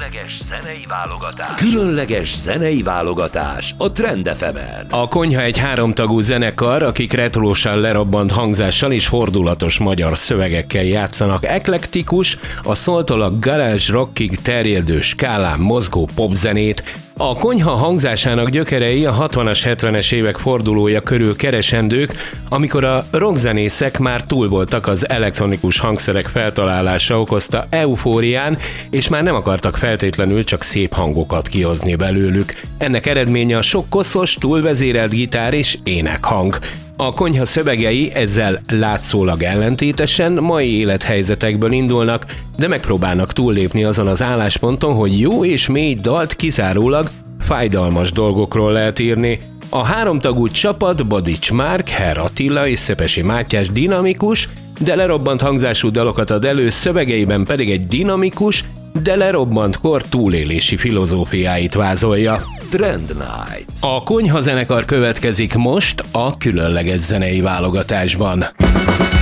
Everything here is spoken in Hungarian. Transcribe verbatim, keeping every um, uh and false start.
Különleges zenei válogatás. Különleges zenei válogatás a Trend ef emen. A Konyha egy háromtagú zenekar, akik retrósan lerobbant hangzással és fordulatos magyar szövegekkel játszanak. Eklektikus, a soultól a garage rockig terjedő skálán mozgó popzenét. A Konyha hangzásának gyökerei a hatvanas, hetvenes évek fordulója körül keresendők, amikor a rockzenészek már túl voltak az elektronikus hangszerek feltalálása okozta eufórián, és már nem akartak feltétlenül csak szép hangokat kihozni belőlük. Ennek eredménye a sok koszos, túlvezérelt gitár és énekhang. A Konyha szövegei ezzel látszólag ellentétesen mai élethelyzetekből indulnak, de megpróbálnak túllépni azon az állásponton, hogy jó és mély dalt kizárólag fájdalmas dolgokról lehet írni. A háromtagú csapat Badics Márk, Herr Attila és Szepesi Mátyás dinamikus, de lerobbant hangzású dalokat ad elő, szövegeiben pedig egy dinamikus, de lerobbant kor túlélési filozófiáit vázolja. Trend Night. A Konyha zenekar következik most a különleges zenei válogatásban.